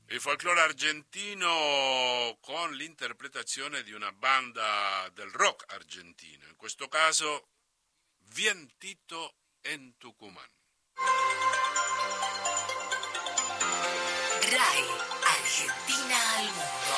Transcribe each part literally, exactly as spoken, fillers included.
Il folklore argentino con l'interpretazione di una banda del rock argentino, in questo caso Vientito en Tucumán. RAI Argentina al mondo.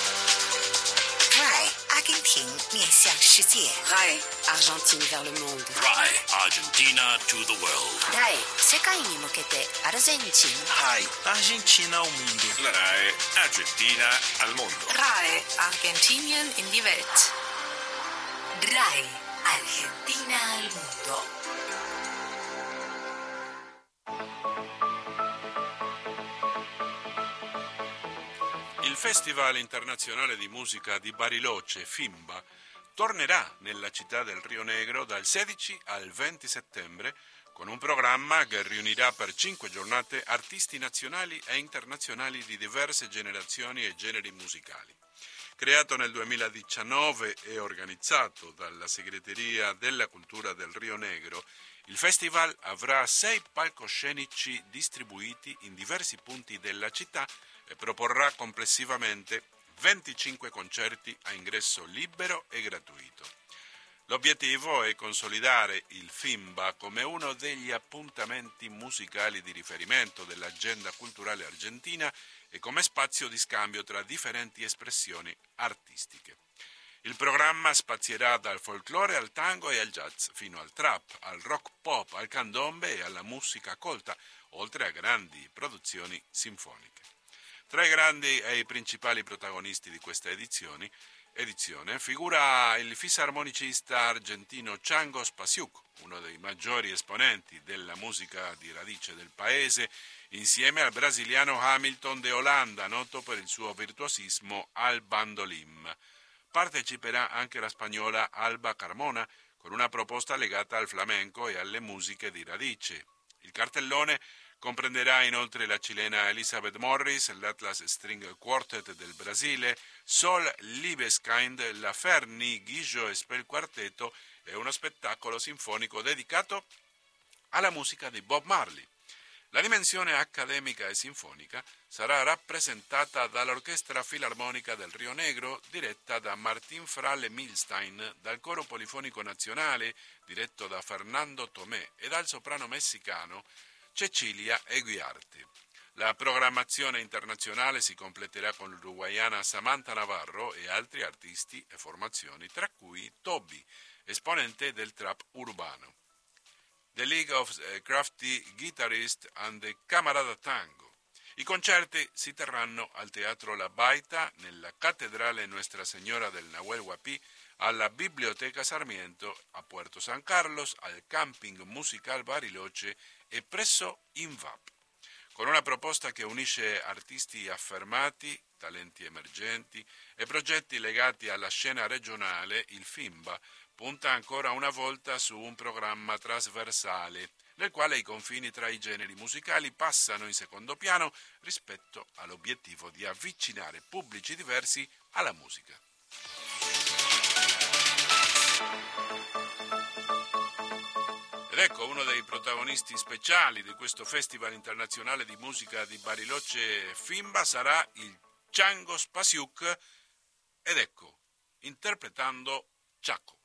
RAI 阿根廷面向世界。 RAI Argentine vers le monde. RAI Argentina to the world. RAI 世界に向けてアルゼンチン。 RAI Argentina ao mundo. La RAI Argentina al mondo. RAI Argentinien in die Welt. RAI Argentina al mondo. Il Festival internazionale di musica di Bariloche, FIMBA, tornerà nella città del Rio Negro dal sedici al venti settembre con un programma che riunirà per cinque giornate artisti nazionali e internazionali di diverse generazioni e generi musicali. Creato nel duemiladiciannove e organizzato dalla Segreteria della Cultura del Rio Negro, il festival avrà sei palcoscenici distribuiti in diversi punti della città e proporrà complessivamente venticinque concerti a ingresso libero e gratuito. L'obiettivo è consolidare il FIMBA come uno degli appuntamenti musicali di riferimento dell'agenda culturale argentina e come spazio di scambio tra differenti espressioni artistiche. Il programma spazierà dal folklore al tango e al jazz, fino al trap, al rock pop, al candombe e alla musica colta, oltre a grandi produzioni sinfoniche. Tra i grandi e i principali protagonisti di questa edizione, edizione figura il fisarmonicista argentino Chango Spasiuk, uno dei maggiori esponenti della musica di radice del paese, insieme al brasiliano Hamilton de Holanda, noto per il suo virtuosismo al bandolim. Parteciperà anche la spagnola Alba Carmona, con una proposta legata al flamenco e alle musiche di radice. Il cartellone comprenderà inoltre la cilena Elizabeth Morris, l'Atlas String Quartet del Brasile, Sol Liebeskind, la Ferni Guijo Spell Quartetto e uno spettacolo sinfonico dedicato alla musica di Bob Marley. La dimensione accademica e sinfonica sarà rappresentata dall'Orchestra Filarmonica del Rio Negro, diretta da Martín Frale Milstein, dal Coro Polifonico Nazionale, diretto da Fernando Tomé, e dal soprano messicano Cecilia Eguiarte. La programmazione internazionale si completerà con l'uruguaiana Samantha Navarro e altri artisti e formazioni, tra cui Toby, esponente del trap urbano, The League of Crafty Guitarists and the Camarada Tango. I concerti si terranno al Teatro La Baita, nella Cattedrale Nuestra Señora del Nahuel Huapi, alla Biblioteca Sarmiento, a Puerto San Carlos, al Camping Musical Bariloche e presso INVAP, con una proposta che unisce artisti affermati, talenti emergenti e progetti legati alla scena regionale. Il FIMBA punta ancora una volta su un programma trasversale, nel quale i confini tra i generi musicali passano in secondo piano rispetto all'obiettivo di avvicinare pubblici diversi alla musica. Ed ecco, uno dei protagonisti speciali di questo Festival internazionale di musica di Bariloche FIMBA sarà il Chango Spasiuk, ed ecco, interpretando Chaco.